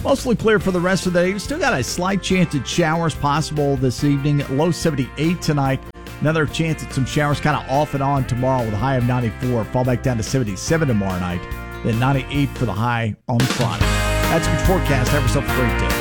Mostly clear for the rest of the day. We've still got a slight chance at showers possible this evening. Low 78 tonight. Another chance at some showers kind of off and on tomorrow with a high of 94. Fall back down to 77 tomorrow night. Then 98 for the high on Friday. That's your forecast. Have yourself a great day.